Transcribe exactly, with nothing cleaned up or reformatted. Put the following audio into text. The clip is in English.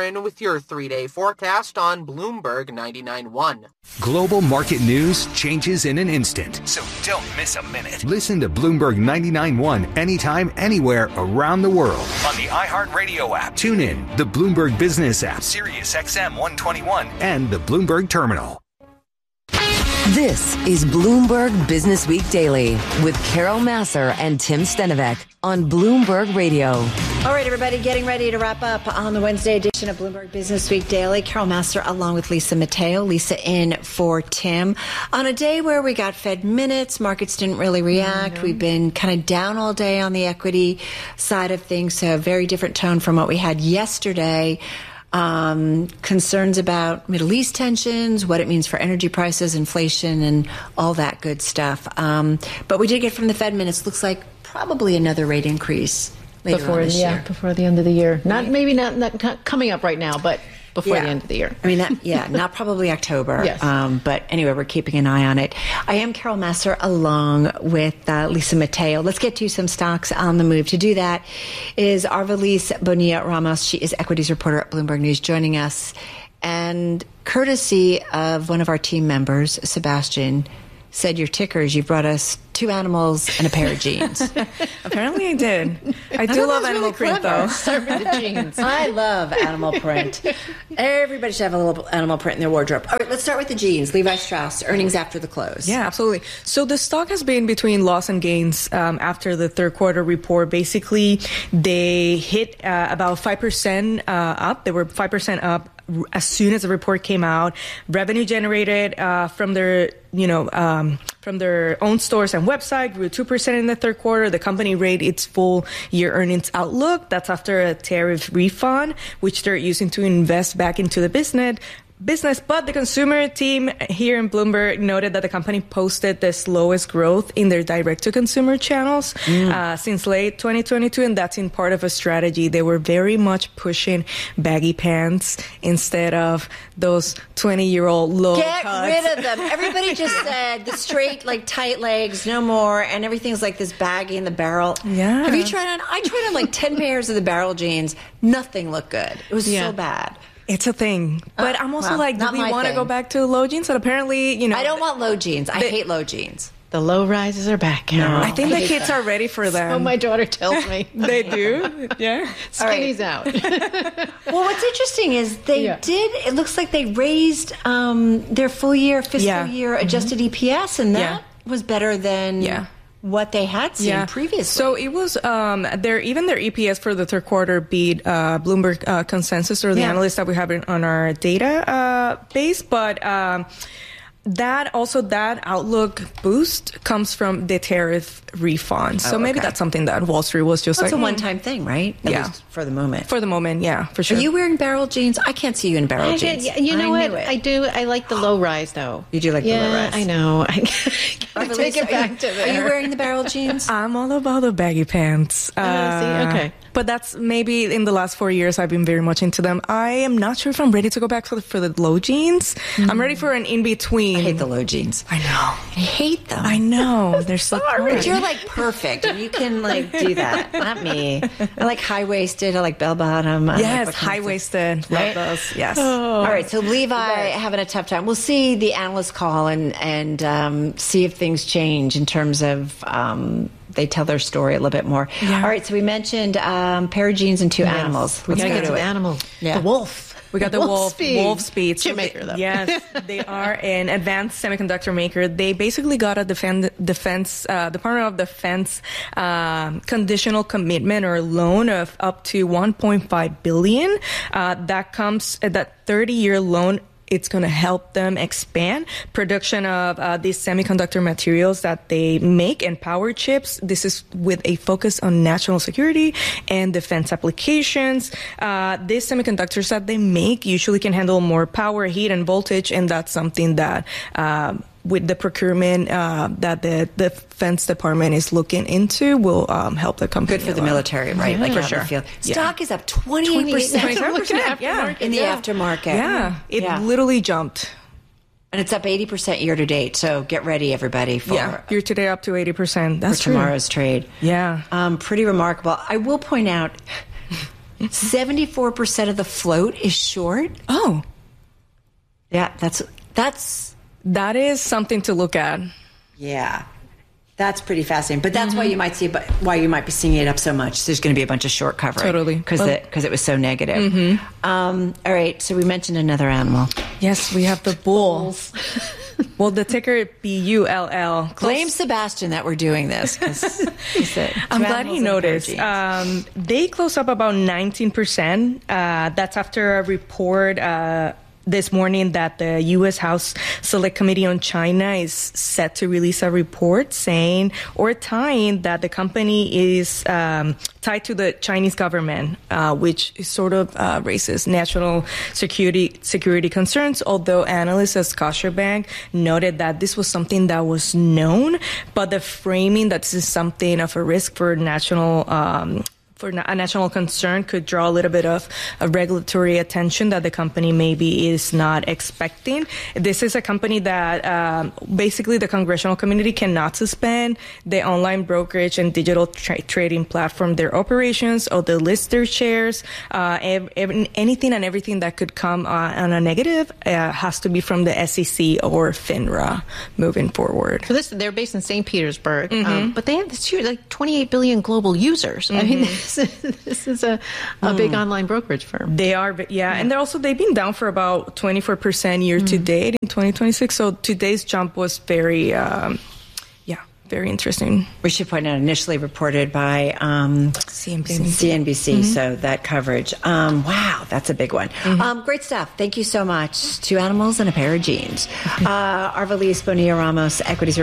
Warren with your three-day forecast on Bloomberg ninety-nine point one. Global market news changes in an instant, so don't miss a minute. Listen to Bloomberg ninety-nine point one anytime, anywhere around the world on the iHeartRadio app. Tune in, the Bloomberg Business app, Sirius X M one twenty-one, and the Bloomberg Terminal. This is Bloomberg Business Week Daily with Carol Massar and Tim Stenovec on Bloomberg Radio. All right, everybody, getting ready to wrap up on the Wednesday edition of Bloomberg Business Week Daily. Carol Massar along with Lisa Mateo. Lisa in for Tim. On a day where we got Fed minutes, markets didn't really react. Mm-hmm. We've been kind of down all day on the equity side of things, so a very different tone from what we had yesterday. Um, concerns about Middle East tensions, what it means for energy prices, inflation, and all that good stuff. Um, but we did get from the Fed minutes, looks like probably another rate increase later before, on this yeah, year. before the end of the year. Not right. maybe not, not, not coming up right now, but before yeah. the end of the year. I mean, that, yeah, not probably October. Yes. Um, but anyway, we're keeping an eye on it. I am Carol Massar along with uh, Lisa Mateo. Let's get to some stocks on the move. To do that is Arvalis Bonilla Ramos. She is equities reporter at Bloomberg News, joining us. And courtesy of one of our team members, Sebastian, said your tickers, you brought us two animals and a pair of jeans. Apparently I did. I do love animal really print, clever. though. Start with the jeans. I love animal print. Everybody should have a little animal print in their wardrobe. All right, let's start with the jeans. Levi Strauss, earnings after the close. Yeah, absolutely. So the stock has been between loss and gains um, after the third quarter report. Basically, they hit uh, about five percent uh, up. They were five percent up as soon as the report came out. Revenue generated uh, from their, you know, um, from their own stores and website grew two percent in the third quarter. The company raised its full year earnings outlook. That's after a tariff refund, which they're using to invest back into the business. Business, but the consumer team here in Bloomberg noted that the company posted the slowest growth in their direct-to-consumer channels mm. uh, since late twenty twenty-two, and that's in part of a strategy. They were very much pushing baggy pants instead of those twenty-year-old low Get cuts. rid of them. Everybody just said the straight, like, tight legs, no more, and everything's like this baggy in the barrel. Yeah. Have you tried on? I tried on like ten pairs of the barrel jeans. Nothing looked good. It was Yeah. so bad. It's a thing. But Uh, I'm also well, like, do not we my want to thing. go back to low jeans? And apparently, you know. I don't want low jeans. I They- hate low jeans. The low rises are back, Carol. I think I the hate kids that. are ready for them. Oh, my daughter tells me. They do? Yeah. Skinny's out. Well, what's interesting is they Yeah. did, it looks like they raised um, their full year, fiscal Yeah. year adjusted E P S, and that Yeah. was better than Yeah. what they had seen previously. So it was um, their even their E P S for the third quarter beat uh, Bloomberg uh, consensus or the Yeah. analysts that we have in, on our data uh, base, but. Um, That also that outlook boost comes from the tariff refund. So Oh, maybe okay. that's something that Wall Street was just That's like a mm, one-time thing, right? At Yeah. least for the moment. for the moment. Yeah, for sure. Are you wearing barrel jeans? I can't see you in barrel I jeans. did, you know I what? knew it. I do. I like the low rise, though. You do like the yeah, low rise. I know. I Are take it back to there. Are you wearing the barrel jeans? I'm all about the baggy pants. Oh, see? Okay. But that's maybe in the last four years I've been very much into them. I am not sure if I'm ready to go back for the, for the low jeans. Mm. I'm ready for an in-between. I hate the low jeans. I know. I hate them. I know. They're so But you're like perfect, and you can like do that. Not me. I like high waisted. I like bell bottom. I Yes, like high waisted. Right? Love those. Yes. All right, so Levi having a tough time. We'll see the analyst call and and um, see if things change in terms of um, they tell their story a little bit more. Yeah. All right, so we mentioned um, pair of jeans and two Yes. animals. We Let's gotta go get to to it. the animal. Yeah. The wolf. We got the Wolf Speed. Wolf Speed. Chip So maker, they- though. Yes, they are an advanced semiconductor maker. They basically got a defend, defense, uh, Department of Defense um, conditional commitment or loan of up to one point five billion dollars. Uh, that comes uh, that thirty-year loan. It's going to help them expand production of uh, these semiconductor materials that they make and power chips. This is with a focus on national security and defense applications. Uh, these semiconductors that they make usually can handle more power, heat, and voltage, and that's something that um, with the procurement uh, that the Defense Department is looking into will um, help the company. Good for the a lot. military, right? Like for out in sure. the field. Yeah. Stock is up twenty-eight percent. twenty-seven percent, yeah. In the Yeah. aftermarket. Yeah, it Yeah. literally jumped. And it's up eighty percent year to date. So get ready, everybody, for, Yeah, year to date up to eighty percent. for That's true. tomorrow's trade. Yeah. Um, pretty remarkable. I will point out seventy-four percent of the float is short. Oh, Yeah, that's that's that is something to look at. yeah. That's pretty fascinating, but that's mm-hmm. why you might see, but why you might be seeing it up so much. There's going to be a bunch of short covering, totally, because well, it because it was so negative. Mm-hmm. Um, all right, so we mentioned another animal. Yes, we have the bulls. Well, the ticker B U L L. Blame Sebastian that we're doing this. Cause I'm glad he noticed. Um, they close up about nineteen percent. Uh, that's after a report. Uh, this morning that the U S House Select Committee on China is set to release a report saying or tying that the company is um, tied to the Chinese government, uh, which sort of uh, raises national security security concerns, although analysts at Scotiabank noted that this was something that was known, but the framing that this is something of a risk for national um for a national concern could draw a little bit of a regulatory attention that the company maybe is not expecting. This is a company that um, basically the congressional community cannot suspend the online brokerage and digital tra- trading platform, their operations, or the list their shares. Uh, ev- ev- anything and everything that could come uh, on a negative uh, has to be from the S E C or FINRA moving forward. So this, they're based in Saint Petersburg, mm-hmm. um, but they have this huge, like twenty-eight billion global users. Mm-hmm. I mean, this is a, a big mm. online brokerage firm. They are, yeah. yeah. And they're also, they've been down for about twenty-four percent year mm. to date in twenty twenty-six. So today's jump was very, um, yeah, very interesting. We should point out initially reported by um, C N B C. C N B C, mm-hmm. so that coverage. Um, wow, that's a big one. Mm-hmm. Um, great stuff. Thank you so much. Two animals and a pair of jeans. Uh, Arvalis Bonilla Ramos, equities